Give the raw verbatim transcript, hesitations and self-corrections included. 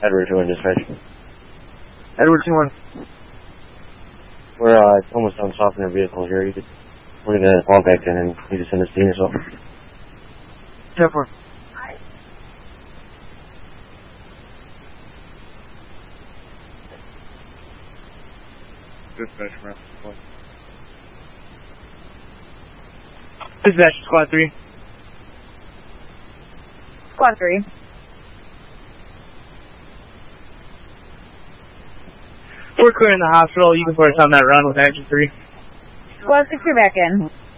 Edward two one dispatch. Edward two one. We're uh, almost done swapping our vehicles here. You could, we're going to call back in and you can send us to yourself. ten four. Dispatch, man. Dispatch, squad three. Squad three. We're clearing the hospital. You can put us on that run with Action three. Squad six, you're back in.